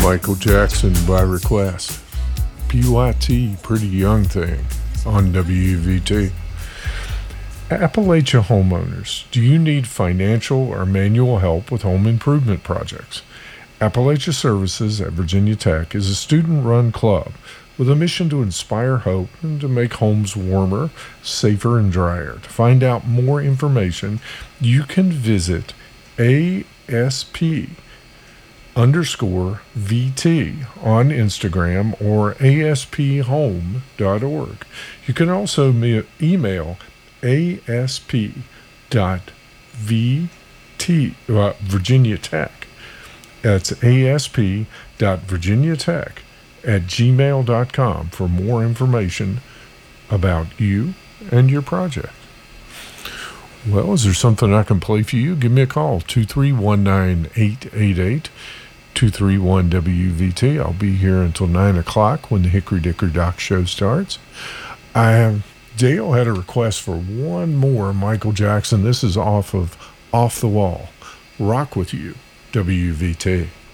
Michael Jackson by request. PYT, Pretty Young Thing, on WVT. Appalachia homeowners, do you need financial or manual help with home improvement projects? Appalachia Services at Virginia Tech is a student-run club with a mission to inspire hope and to make homes warmer, safer, and drier. To find out more information, you can visit ASP_VT on Instagram or aspHome.org. You can also email asp.vt, Virginia Tech. That's asp.virginiatech@gmail.com for more information about you and your project. Well, is there something I can play for you? Give me a call, 2319888, 231-WVT. I'll be here until 9 o'clock when the Hickory Dickory Dock show starts. Dale had a request for one more Michael Jackson. This is off of Off the Wall. Rock with you, WVT.